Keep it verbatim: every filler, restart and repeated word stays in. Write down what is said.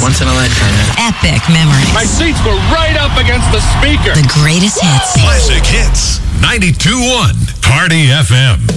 Once in a lifetime. Epic memories. My seats were right up against the speaker. The greatest hits. Classic Hits. ninety-two point one Party F M.